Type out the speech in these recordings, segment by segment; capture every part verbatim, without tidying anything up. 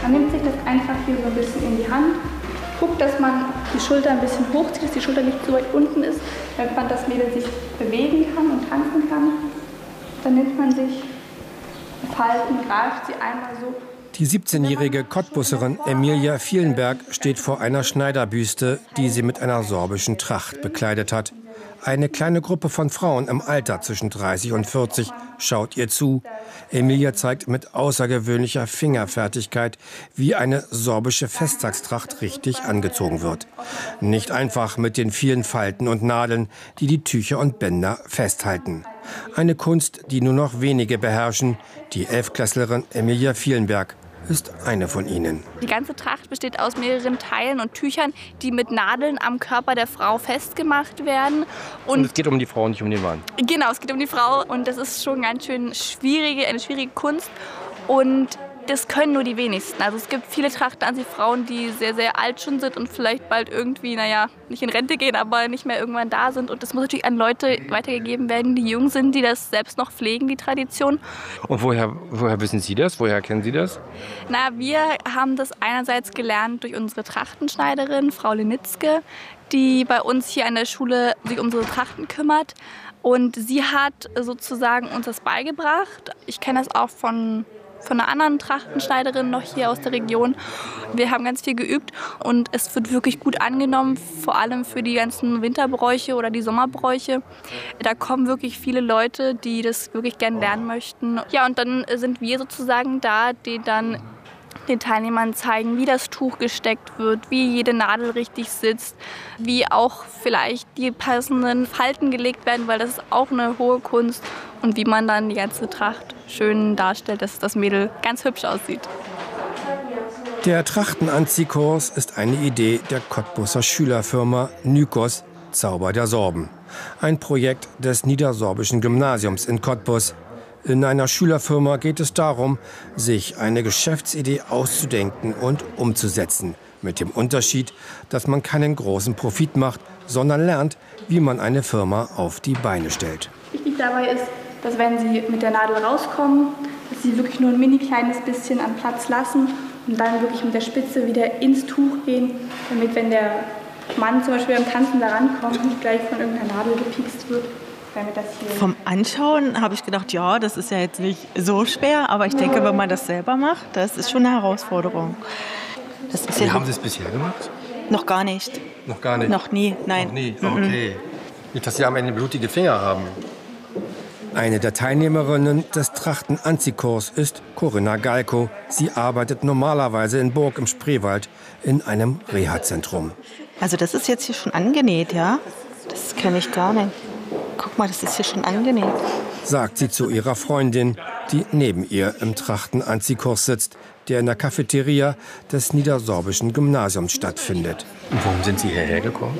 Man nimmt sich das einfach hier so ein bisschen in die Hand, guckt, dass man die Schulter ein bisschen hochzieht, dass die Schulter nicht zu weit unten ist, damit man das Mädel sich bewegen kann und tanzen kann. Dann nimmt man sich Falten, greift sie einmal so. Die siebzehnjährige Cottbusserin Emilia Fielenberg steht vor einer Schneiderbüste, die sie mit einer sorbischen Tracht bekleidet hat. Eine kleine Gruppe von Frauen im Alter zwischen dreißig und vierzig schaut ihr zu. Emilia zeigt mit außergewöhnlicher Fingerfertigkeit, wie eine sorbische Festtagstracht richtig angezogen wird. Nicht einfach mit den vielen Falten und Nadeln, die die Tücher und Bänder festhalten. Eine Kunst, die nur noch wenige beherrschen. Die Elfklässlerin Emilia Fielenberg ist eine von ihnen. Die ganze Tracht besteht aus mehreren Teilen und Tüchern, die mit Nadeln am Körper der Frau festgemacht werden. Und, und es geht um die Frau, nicht um den Mann. Genau, es geht um die Frau und das ist schon ganz schön schwierige, eine schwierige Kunst. Und das können nur die wenigsten. Also es gibt viele Trachtenanziehfrauen, die sehr, sehr alt schon sind und vielleicht bald irgendwie, naja, nicht in Rente gehen, aber nicht mehr irgendwann da sind. Und das muss natürlich an Leute weitergegeben werden, die jung sind, die das selbst noch pflegen, die Tradition. Und woher, woher wissen Sie das? Woher kennen Sie das? Na, wir haben das einerseits gelernt durch unsere Trachtenschneiderin, Frau Lenitzke, die bei uns hier an der Schule sich um unsere Trachten kümmert. Und sie hat sozusagen uns das beigebracht. Ich kenne das auch von von einer anderen Trachtenschneiderin noch hier aus der Region. Wir haben ganz viel geübt und es wird wirklich gut angenommen, vor allem für die ganzen Winterbräuche oder die Sommerbräuche. Da kommen wirklich viele Leute, die das wirklich gerne lernen möchten. Ja, und dann sind wir sozusagen da, die dann den Teilnehmern zeigen, wie das Tuch gesteckt wird, wie jede Nadel richtig sitzt, wie auch vielleicht die passenden Falten gelegt werden, weil das ist auch eine hohe Kunst und wie man dann die ganze Tracht schön darstellt, dass das Mädel ganz hübsch aussieht. Der Trachtenanziehkurs ist eine Idee der Cottbuser Schülerfirma Nykos, Zauber der Sorben. Ein Projekt des Niedersorbischen Gymnasiums in Cottbus. In einer Schülerfirma geht es darum, sich eine Geschäftsidee auszudenken und umzusetzen. Mit dem Unterschied, dass man keinen großen Profit macht, sondern lernt, wie man eine Firma auf die Beine stellt. Wichtig dabei ist, dass wenn Sie mit der Nadel rauskommen, dass Sie wirklich nur ein mini kleines bisschen an Platz lassen und dann wirklich mit der Spitze wieder ins Tuch gehen, damit, wenn der Mann zum Beispiel beim Tanzen da rankommt, nicht gleich von irgendeiner Nadel gepikst wird. Das hier Vom Anschauen habe ich gedacht, ja, das ist ja jetzt nicht so schwer, aber ich denke, wenn man das selber macht, das ist schon eine Herausforderung. Das ist Wie ja haben Sie es bisher gemacht? Noch gar nicht. Noch gar nicht? Noch nie, nein. Noch nie, okay. Mhm. Nicht, dass Sie am Ende blutige Finger haben. Eine der Teilnehmerinnen des Trachtenanziehkurs ist Corinna Galko. Sie arbeitet normalerweise in Burg im Spreewald in einem Reha-Zentrum. Also das ist jetzt hier schon angenäht, ja? Das kenne ich gar nicht. Guck mal, das ist hier schon angenäht. Sagt sie zu ihrer Freundin, die neben ihr im Trachtenanziehkurs sitzt, der in der Cafeteria des Niedersorbischen Gymnasiums stattfindet. Und warum sind Sie hierher gekommen?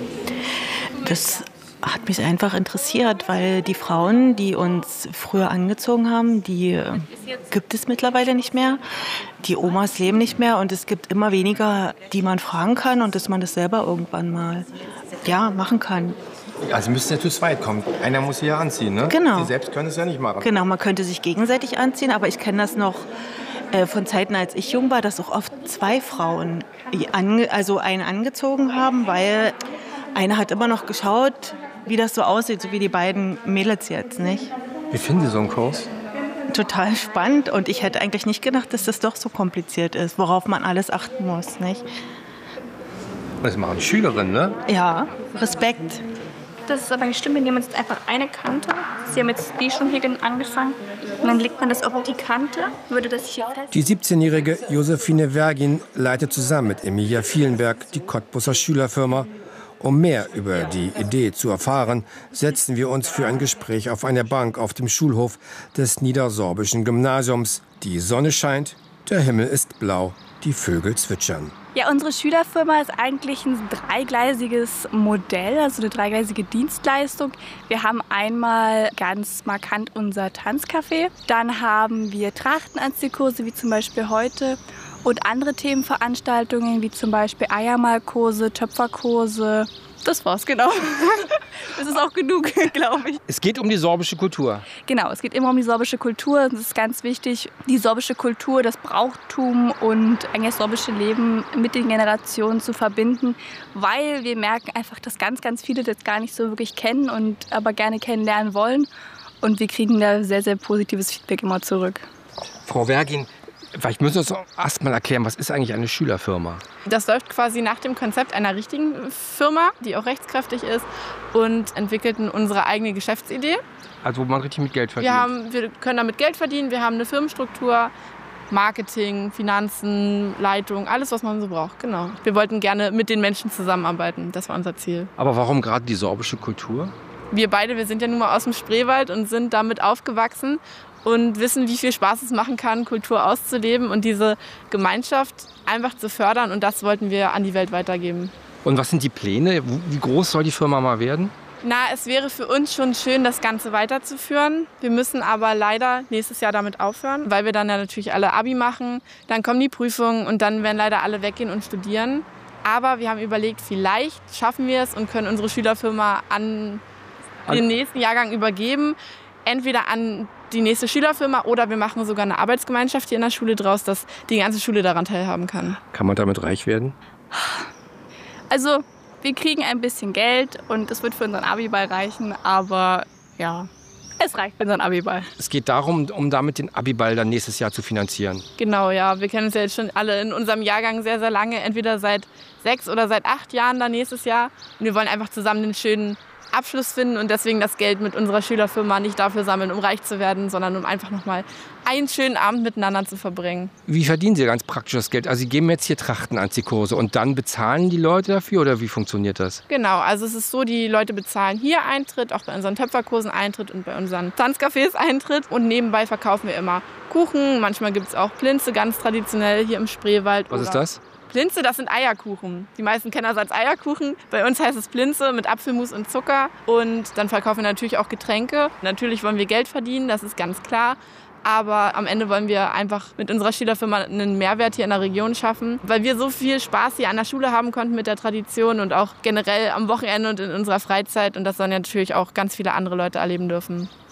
Das hat mich einfach interessiert, weil die Frauen, die uns früher angezogen haben, die gibt es mittlerweile nicht mehr. Die Omas leben nicht mehr und es gibt immer weniger, die man fragen kann und dass man das selber irgendwann mal ja, machen kann. Also müssen ja zu zweit kommen. Einer muss sie ja anziehen, ne? Genau. Sie selbst können es ja nicht machen. Genau, man könnte sich gegenseitig anziehen, aber ich kenne das noch äh, von Zeiten, als ich jung war, dass auch oft zwei Frauen ange- also einen angezogen haben, weil eine hat immer noch geschaut, wie das so aussieht, so wie die beiden Mädels jetzt, nicht? Wie finden Sie so einen Kurs? Total spannend und ich hätte eigentlich nicht gedacht, dass das doch so kompliziert ist, worauf man alles achten muss, nicht? Das machen die Schülerinnen, ne? Ja, Respekt. Das ist aber nicht stimmt, wir nehmen jetzt einfach eine Kante. Sie haben jetzt die schon hier angefangen. Und dann legt man das auf die Kante, würde das hier fest. Die siebzehnjährige Josephine Vergin leitet zusammen mit Emilia Fielenberg die Cottbuser Schülerfirma. Um mehr über die Idee zu erfahren, setzen wir uns für ein Gespräch auf eine Bank auf dem Schulhof des Niedersorbischen Gymnasiums. Die Sonne scheint, der Himmel ist blau, die Vögel zwitschern. Ja, unsere Schülerfirma ist eigentlich ein dreigleisiges Modell, also eine dreigleisige Dienstleistung. Wir haben einmal ganz markant unser Tanzcafé, dann haben wir Trachtenanziehkurse, wie zum Beispiel heute, und andere Themenveranstaltungen, wie zum Beispiel Eiermalkurse, Töpferkurse, Das war's, genau. Das ist auch genug, glaube ich. Es geht um die sorbische Kultur. Genau, es geht immer um die sorbische Kultur. Das ist ganz wichtig, die sorbische Kultur, das Brauchtum und eigentlich das sorbische Leben mit den Generationen zu verbinden, weil wir merken einfach, dass ganz, ganz viele das gar nicht so wirklich kennen und aber gerne kennenlernen wollen. Und wir kriegen da sehr, sehr positives Feedback immer zurück. Frau Vergin, vielleicht müssen wir uns erst mal erklären, was ist eigentlich eine Schülerfirma? Das läuft quasi nach dem Konzept einer richtigen Firma, die auch rechtskräftig ist, und entwickelten unsere eigene Geschäftsidee. Also wo man richtig mit Geld verdient? Wir, haben, wir können damit Geld verdienen, wir haben eine Firmenstruktur, Marketing, Finanzen, Leitung, alles, was man so braucht. Genau. Wir wollten gerne mit den Menschen zusammenarbeiten, das war unser Ziel. Aber warum gerade die sorbische Kultur? Wir beide, wir sind ja nun mal aus dem Spreewald und sind damit aufgewachsen und wissen, wie viel Spaß es machen kann, Kultur auszuleben und diese Gemeinschaft einfach zu fördern. Und das wollten wir an die Welt weitergeben. Und was sind die Pläne? Wie groß soll die Firma mal werden? Na, es wäre für uns schon schön, das Ganze weiterzuführen. Wir müssen aber leider nächstes Jahr damit aufhören, weil wir dann ja natürlich alle Abi machen. Dann kommen die Prüfungen und dann werden leider alle weggehen und studieren. Aber wir haben überlegt, vielleicht schaffen wir es und können unsere Schülerfirma an den nächsten Jahrgang übergeben. Entweder an die nächste Schülerfirma oder wir machen sogar eine Arbeitsgemeinschaft hier in der Schule draus, dass die ganze Schule daran teilhaben kann. Kann man damit reich werden? Also, wir kriegen ein bisschen Geld und es wird für unseren Abiball reichen, aber ja, es reicht für unseren Abiball. Es geht darum, um damit den Abiball dann nächstes Jahr zu finanzieren. Genau, ja. Wir kennen uns ja jetzt schon alle in unserem Jahrgang sehr, sehr lange, entweder seit sechs oder seit acht Jahren dann nächstes Jahr. Und wir wollen einfach zusammen den schönen Abschluss finden und deswegen das Geld mit unserer Schülerfirma nicht dafür sammeln, um reich zu werden, sondern um einfach nochmal einen schönen Abend miteinander zu verbringen. Wie verdienen Sie ganz praktisch das Geld? Also Sie geben jetzt hier Trachtenanziehkurse und dann bezahlen die Leute dafür oder wie funktioniert das? Genau, also es ist so, die Leute bezahlen hier Eintritt, auch bei unseren Töpferkursen Eintritt und bei unseren Tanzcafés Eintritt und nebenbei verkaufen wir immer Kuchen, manchmal gibt es auch Plinze, ganz traditionell hier im Spreewald. Was ist das? Plinze, das sind Eierkuchen. Die meisten kennen das als Eierkuchen. Bei uns heißt es Plinze mit Apfelmus und Zucker. Und dann verkaufen wir natürlich auch Getränke. Natürlich wollen wir Geld verdienen, das ist ganz klar. Aber am Ende wollen wir einfach mit unserer Schülerfirma einen Mehrwert hier in der Region schaffen, weil wir so viel Spaß hier an der Schule haben konnten mit der Tradition und auch generell am Wochenende und in unserer Freizeit. Und das sollen ja natürlich auch ganz viele andere Leute erleben dürfen.